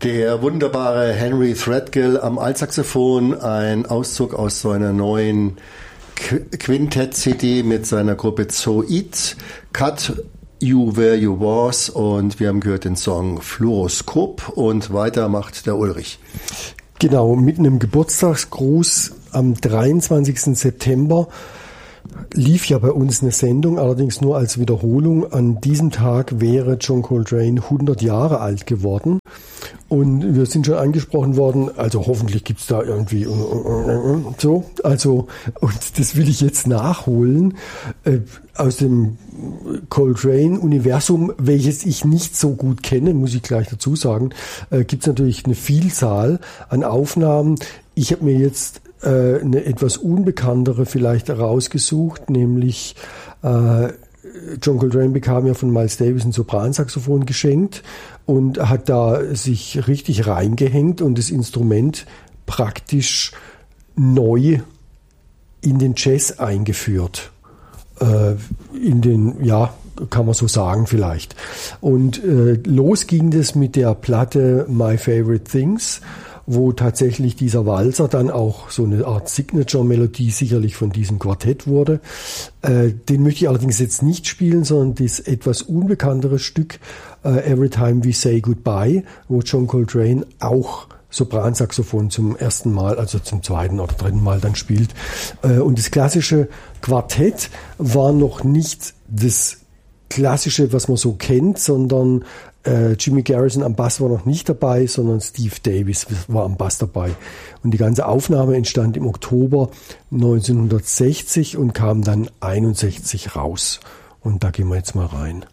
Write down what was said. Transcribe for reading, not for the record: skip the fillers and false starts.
Der wunderbare Henry Threadgill am Altsaxophon, ein Auszug aus seiner neuen Quintett-CD mit seiner Gruppe Zoid, Cut You Where You Was, und wir haben gehört den Song Fluoroskop, und weiter macht der Ulrich. Genau, mit einem Geburtstagsgruß am 23. September lief ja bei uns eine Sendung, allerdings nur als Wiederholung. An diesem Tag wäre John Coltrane 100 Jahre alt geworden. Und wir sind schon angesprochen worden, also hoffentlich gibt's da irgendwie so. Also, und das will ich jetzt nachholen. Aus dem Coltrane-Universum, welches ich nicht so gut kenne, muss ich gleich dazu sagen, gibt's natürlich eine Vielzahl an Aufnahmen. Ich habe mir jetzt eine etwas unbekanntere vielleicht herausgesucht, nämlich John Coltrane bekam ja von Miles Davis ein Sopransaxophon geschenkt und hat da sich richtig reingehängt und das Instrument praktisch neu in den Jazz eingeführt. In den, ja, kann man so sagen vielleicht. Und los ging das mit der Platte My Favorite Things, wo tatsächlich dieser Walzer dann auch so eine Art Signature-Melodie sicherlich von diesem Quartett wurde. Den möchte ich allerdings jetzt nicht spielen, sondern das etwas unbekanntere Stück Every Time We Say Goodbye, wo John Coltrane auch Sopransaxophon zum ersten Mal, also zum zweiten oder dritten Mal dann spielt. Und das klassische Quartett war noch nicht das klassische, was man so kennt, sondern Jimmy Garrison am Bass war noch nicht dabei, sondern Steve Davis war am Bass dabei. Und die ganze Aufnahme entstand im Oktober 1960 und kam dann 61 raus. Und da gehen wir jetzt mal rein.